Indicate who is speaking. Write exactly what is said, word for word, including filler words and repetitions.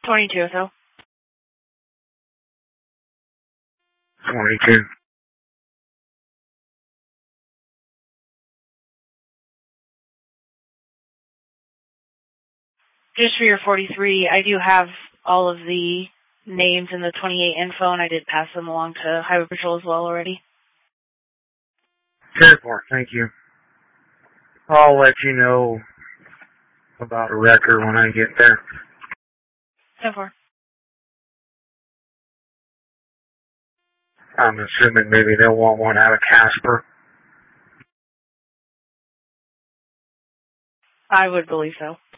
Speaker 1: twenty-two, so.
Speaker 2: twenty-two.
Speaker 1: Just for your forty-three, I do have all of the names in the twenty-eight info, and I did pass them along to Highway Patrol as well already.
Speaker 2: ten four, thank you. I'll let you know about a record when I get there.
Speaker 1: ten four.
Speaker 2: I'm assuming maybe they'll want one out of Casper.
Speaker 1: I would believe so.